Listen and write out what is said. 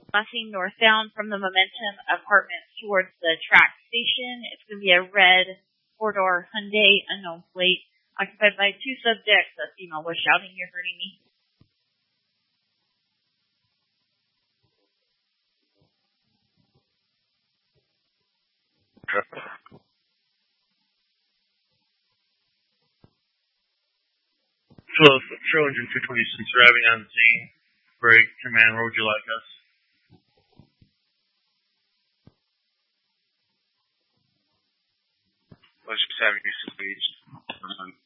Busing northbound from the Momentum Apartments towards the track station. It's going to be a red four-door Hyundai unknown plate occupied by two subjects. A female was shouting, "You're hurting me." So, show engine 226 arriving on the scene. Break, command, where would you like us? Let's just have you staged.